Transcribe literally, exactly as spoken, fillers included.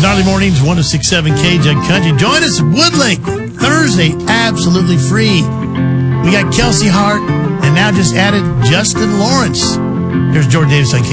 Gnarly Mornings, one oh six point seven K J Country. Join us at Woodlake Thursday, absolutely free. We got Kelsey Hart, and now just added Justin Lawrence. Here's Jordan Davis on K.